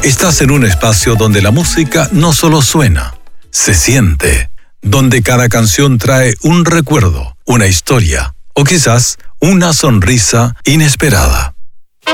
Estás en un espacio donde la música no solo suena, se siente, donde cada canción trae un recuerdo, una historia o quizás una sonrisa inesperada.